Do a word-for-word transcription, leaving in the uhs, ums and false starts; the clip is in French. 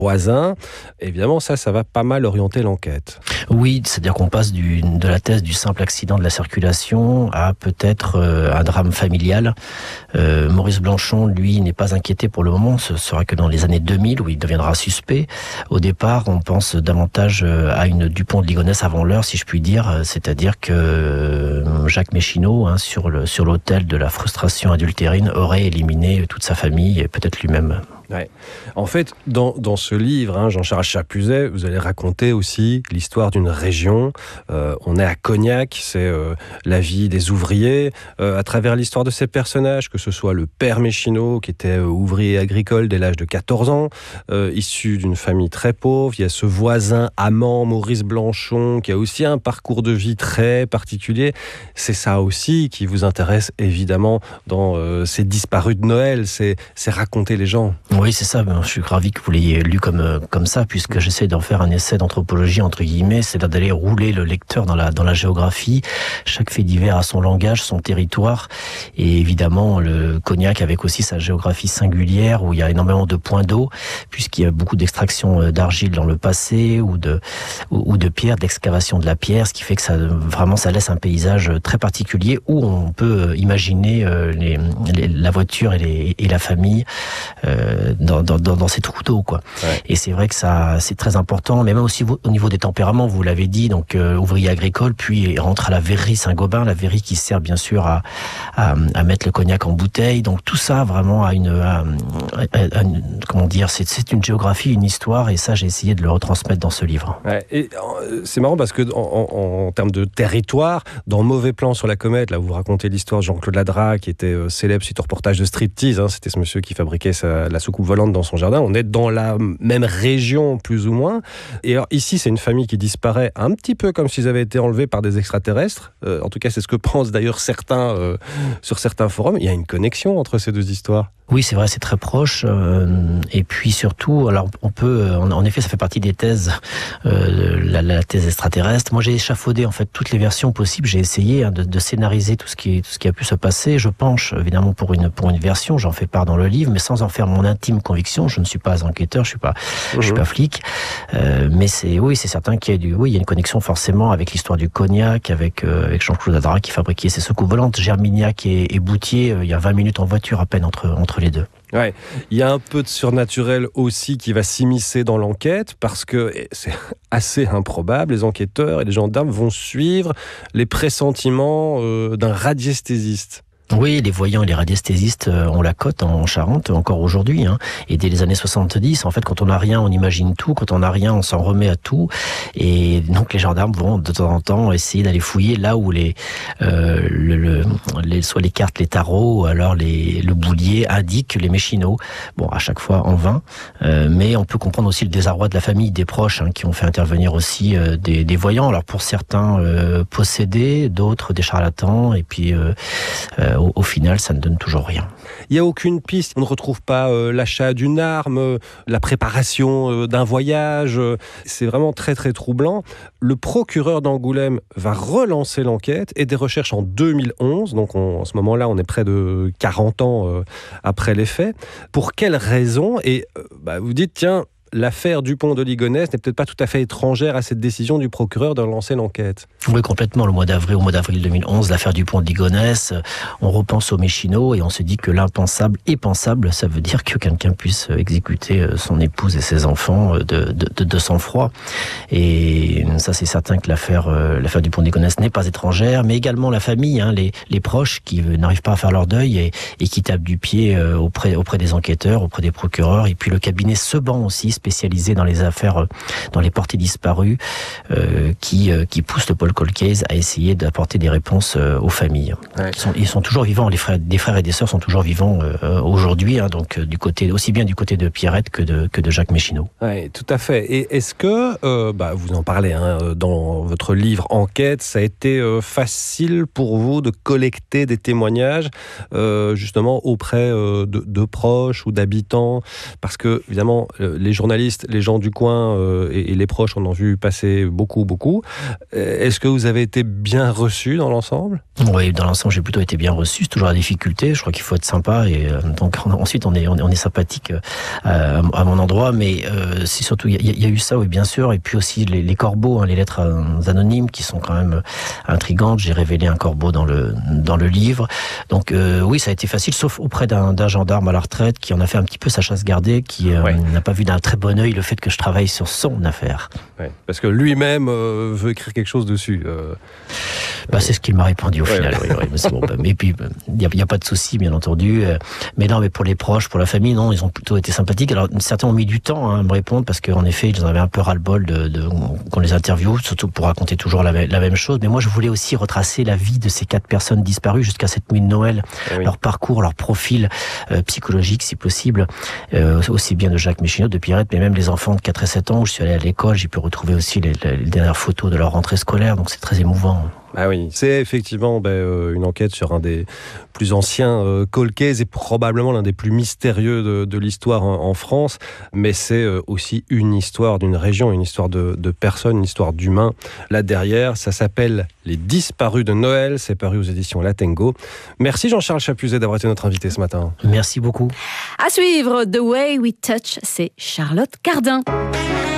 voisin. Évidemment, ça, ça va pas mal orienter l'enquête. Oui, c'est-à-dire qu'on passe du, de la thèse du simple accident de la circulation à peut-être euh, un drame familial. Euh, Maurice Blanchon, lui, n'est pas inquiété pour le moment. Ce sera que dans les années deux mille où il deviendra suspect. Au départ, on pense davantage à une Dupont de Ligonnès avant l'heure, si je puis dire. C'est-à-dire que Jacques Méchineau, hein, sur le, sur l'autel de la frustration adultérine, aurait éliminé toute sa famille et peut-être lui-même. Ouais. En fait, dans, dans ce livre, hein, Jean-Charles Chapuzet, vous allez raconter aussi l'histoire d'une région. Euh, on est à Cognac, c'est euh, la vie des ouvriers. Euh, à travers l'histoire de ces personnages, que ce soit le père Méchineau, qui était euh, ouvrier agricole dès l'âge de quatorze ans, euh, issu d'une famille très pauvre. Il y a ce voisin amant, Maurice Blanchon, qui a aussi un parcours de vie très particulier. C'est ça aussi qui vous intéresse, évidemment, dans euh, ces disparus de Noël. C'est, c'est raconter les gens. Oui, c'est ça. Je suis ravi que vous l'ayez lu comme, comme ça, puisque j'essaie d'en faire un essai d'anthropologie, entre guillemets, c'est d'aller rouler le lecteur dans la, dans la géographie. Chaque fait divers a son langage, son territoire. Et évidemment, le Cognac avec aussi sa géographie singulière, où il y a énormément de points d'eau, puisqu'il y a beaucoup d'extraction d'argile dans le passé, ou de, ou, ou de pierre, d'excavation de la pierre, ce qui fait que ça, vraiment, ça laisse un paysage très particulier, où on peut imaginer les, les, la voiture et, les, et la famille, euh, Dans, dans, dans ces trous d'eau, quoi. Ouais. Et c'est vrai que ça, c'est très important, mais même aussi au niveau des tempéraments, vous l'avez dit, donc euh, ouvrier agricole, puis rentre à la verrerie Saint-Gobain, la verrerie qui sert bien sûr à, à, à mettre le cognac en bouteille. Donc tout ça vraiment a une, a, a, a une comment dire, c'est, c'est une géographie, une histoire, et ça j'ai essayé de le retransmettre dans ce livre. Ouais, et c'est marrant parce que en, en, en termes de territoire, dans Mauvais plan sur la comète, là où vous racontez l'histoire de Jean-Claude Ladra, qui était euh, célèbre suite au reportage de striptease, hein, c'était ce monsieur qui fabriquait sa, la soucoupe volante dans son jardin. On est dans la même région, plus ou moins. Et alors, ici, c'est une famille qui disparaît un petit peu comme s'ils avaient été enlevés par des extraterrestres. Euh, en tout cas, c'est ce que pensent d'ailleurs certains euh, sur certains forums. Il y a une connexion entre ces deux histoires. Oui, c'est vrai, c'est très proche. Euh, et puis surtout, alors on peut, en, en effet, ça fait partie des thèses, euh, la, la thèse extraterrestre. Moi, j'ai échafaudé en fait toutes les versions possibles. J'ai essayé hein, de, de scénariser tout ce qui, tout ce qui a pu se passer. Je penche évidemment pour une pour une version. J'en fais part dans le livre, mais sans en faire mon intime conviction. Je ne suis pas enquêteur, je suis pas, mmh. je suis pas flic. Euh, mais c'est, oui, c'est certain qu'il y a du, oui, il y a une connexion forcément avec l'histoire du Cognac, avec euh, avec Jean-Claude Ladra qui fabriquait ses soucoupes volantes, Germignac et, et Boutier. Euh, il y a vingt minutes en voiture à peine entre entre les deux. Ouais, il y a un peu de surnaturel aussi qui va s'immiscer dans l'enquête parce que c'est assez improbable. Les enquêteurs et les gendarmes vont suivre les pressentiments euh, d'un radiesthésiste. Oui, les voyants et les radiesthésistes ont la cote en Charente encore aujourd'hui, hein. Et dès les années soixante-dix, en fait, quand on n'a rien, on imagine tout. Quand on n'a rien, on s'en remet à tout. Et donc les gendarmes vont de temps en temps essayer d'aller fouiller là où les, euh, le, le, les soit les cartes, les tarots, ou alors les, le boulier indiquent les Méchineaux. Bon, à chaque fois en vain, euh, mais on peut comprendre aussi le désarroi de la famille, des proches, hein, qui ont fait intervenir aussi euh, des, des voyants. Alors pour certains euh, possédés, d'autres des charlatans, et puis euh, euh, Au, au final, ça ne donne toujours rien. Il n'y a aucune piste. On ne retrouve pas euh, l'achat d'une arme, euh, la préparation euh, d'un voyage. Euh, c'est vraiment très, très troublant. Le procureur d'Angoulême va relancer l'enquête et des recherches en deux mille onze. Donc, on, en ce moment-là, on est près de quarante ans euh, après les faits. Pour quelles raisons ? Et euh, bah, vous dites, tiens, l'affaire Dupont de Ligonnès n'est peut-être pas tout à fait étrangère à cette décision du procureur de relancer l'enquête. Oui, complètement. Le mois d'avril, au mois d'avril deux mille onze, l'affaire Dupont de Ligonnès, on repense aux Méchineaux et on se dit que l'impensable est pensable. Ça veut dire que quelqu'un puisse exécuter son épouse et ses enfants de, de, de, de sang-froid. Et ça, c'est certain que l'affaire, l'affaire Dupont de Ligonnès n'est pas étrangère, mais également la famille, hein, les, les proches qui n'arrivent pas à faire leur deuil et, et qui tapent du pied auprès, auprès des enquêteurs, auprès des procureurs. Et puis le cabinet Seban aussi, spécialisé dans les affaires, dans les portées disparues, euh, qui, euh, qui pousse le Paul Cold Case à essayer d'apporter des réponses euh, aux familles. Ouais. Ils, sont, ils sont toujours vivants, les frères, des frères et des sœurs sont toujours vivants euh, aujourd'hui, hein, donc du côté, aussi bien du côté de Pierrette que de, que de Jacques Méchineau. Oui, tout à fait. Et est-ce que, euh, bah, vous en parlez hein, dans votre livre Enquête, ça a été euh, facile pour vous de collecter des témoignages euh, justement auprès euh, de, de proches ou d'habitants ? Parce que, évidemment, euh, les journalistes journalistes, les gens du coin euh, et, et les proches en ont vu passer beaucoup, beaucoup. Est-ce que vous avez été bien reçu dans l'ensemble ? Oui, dans l'ensemble, j'ai plutôt été bien reçu. C'est toujours la difficulté. Je crois qu'il faut être sympa et euh, donc on, ensuite on est, on est on est sympathique euh, à mon endroit. Mais euh, c'est surtout il y, y a eu ça, oui, bien sûr. Et puis aussi les, les corbeaux, hein, les lettres anonymes qui sont quand même intrigantes. J'ai révélé un corbeau dans le dans le livre. Donc euh, oui, ça a été facile, sauf auprès d'un, d'un gendarme à la retraite qui en a fait un petit peu sa chasse gardée, qui euh, ouais. n'a pas vu d'un très bon œil le fait que je travaille sur son affaire. Ouais, parce que lui-même euh, veut écrire quelque chose dessus. Euh... Bah, c'est ce qu'il m'a répondu au ouais. final. Oui, oui, mais, bon, bah, mais puis il n'y a, a pas de souci, bien entendu. Mais non, mais pour les proches, pour la famille, non, ils ont plutôt été sympathiques. Alors certains ont mis du temps hein, à me répondre parce qu'en effet, ils en avaient un peu ras-le-bol de, de qu'on les interviewe, surtout pour raconter toujours la, la même chose. Mais moi, je voulais aussi retracer la vie de ces quatre personnes disparues jusqu'à cette nuit de Noël, oui. leur parcours, leur profil euh, psychologique, si possible, euh, aussi bien de Jacques Méchineau, de Pierrette, mais même les enfants de quatre et sept ans où je suis allé à l'école, j'ai pu retrouver aussi les, les, les dernières photos de leur rentrée scolaire, donc c'est très émouvant. Ah oui, c'est effectivement ben, euh, une enquête sur un des plus anciens euh, cold cases et probablement l'un des plus mystérieux de, de l'histoire en, en France, mais c'est euh, aussi une histoire d'une région, une histoire de, de personnes, une histoire d'humains. Là derrière, ça s'appelle Les Disparus de Noël, c'est paru aux éditions Latengo. Merci Jean-Charles Chapuzet d'avoir été notre invité ce matin. Merci beaucoup. À suivre, The Way We Touch, c'est Charlotte Cardin.